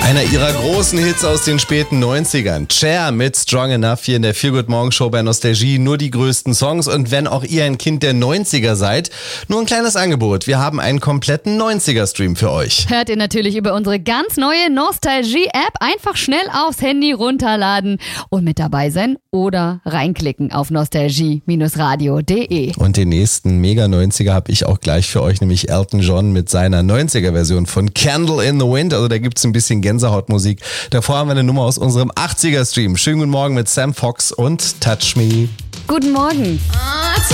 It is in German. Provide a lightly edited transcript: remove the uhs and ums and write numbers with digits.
Einer ihrer großen Hits aus den späten 90ern. Cher mit Strong Enough hier in der Feel Good Morning Show bei Nostalgie. Nur die größten Songs. Und wenn auch ihr ein Kind der 90er seid, nur ein kleines Angebot. Wir haben einen kompletten 90er-Stream für euch. Hört ihr natürlich über unsere ganz neue Nostalgie-App. Einfach schnell aufs Handy runterladen und mit dabei sein oder reinklicken auf nostalgie-radio.de. Und den nächsten Mega-90er habe ich auch gleich für euch, nämlich Elton John mit seiner 90er-Version von Candle in the Wind. Also da gibt's ein bisschen Gänsehautmusik. Davor haben wir eine Nummer aus unserem 80er-Stream. Schönen guten Morgen mit Sam Fox und Touch Me. Guten Morgen.